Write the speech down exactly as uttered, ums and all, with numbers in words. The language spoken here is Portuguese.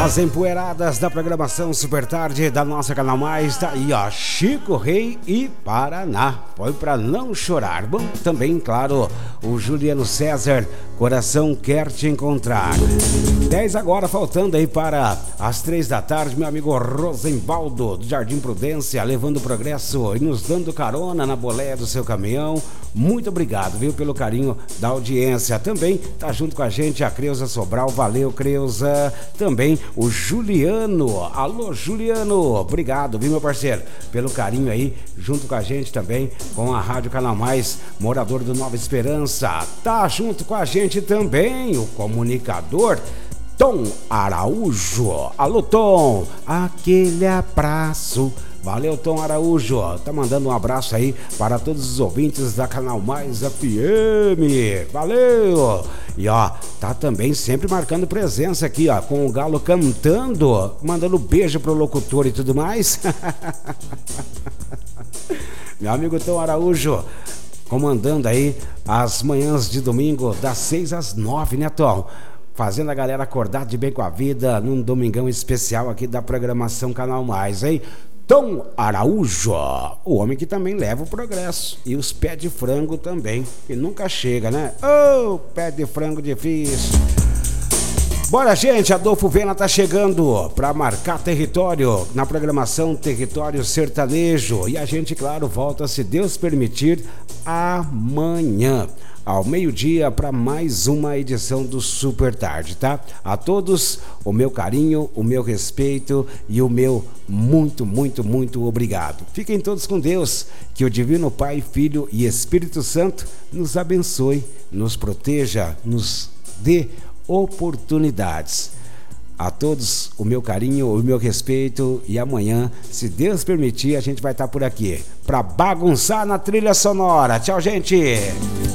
As empoeiradas da programação Super Tarde da nossa Canal Mais, tá aí, ó, Chico Rei e Paraná, foi pra não chorar. Bom, também, claro, o Juliano César, Coração Quer Te Encontrar. dez agora, faltando aí para as três da tarde, meu amigo Rosenvaldo, do Jardim Prudência, levando o progresso e nos dando carona na boleia do seu caminhão. Muito obrigado, viu, pelo carinho da audiência. Também tá junto com a gente a Creuza Sobral, valeu, Creuza. Também o Juliano, alô, Juliano, obrigado, viu, meu parceiro, pelo carinho aí, junto com a gente também, com a Rádio Canal Mais, morador do Nova Esperança. Tá junto com a gente também o comunicador Tom Araújo. Alô, Tom, aquele abraço. Valeu, Tom Araújo, tá mandando um abraço aí para todos os ouvintes da Canal Mais F M, valeu! E ó, tá também sempre marcando presença aqui, ó, com o Galo cantando, mandando beijo pro locutor e tudo mais. Meu amigo Tom Araújo, comandando aí as manhãs de domingo das seis às nove, né, Tom? Fazendo a galera acordar de bem com a vida num domingão especial aqui da programação Canal Mais, hein? Tom Araújo, o homem que também leva o progresso. E os pés de frango também, que nunca chega, né? Ô, oh, pé de frango difícil. Bora, gente, Adolfo Vena tá chegando para marcar território na programação Território Sertanejo. E a gente, claro, volta, se Deus permitir, amanhã, ao meio-dia, para mais uma edição do Super Tarde, tá? A todos, o meu carinho, o meu respeito e o meu muito, muito, muito obrigado. Fiquem todos com Deus, que o Divino Pai, Filho e Espírito Santo nos abençoe, nos proteja, nos dê oportunidades. A todos, o meu carinho, o meu respeito, e amanhã, se Deus permitir, a gente vai estar por aqui para bagunçar na trilha sonora. Tchau, gente!